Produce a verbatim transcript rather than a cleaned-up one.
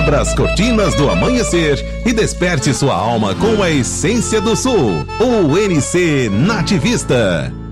Abra as cortinas do amanhecer e desperte sua alma com a essência do sul. O N C Nativista.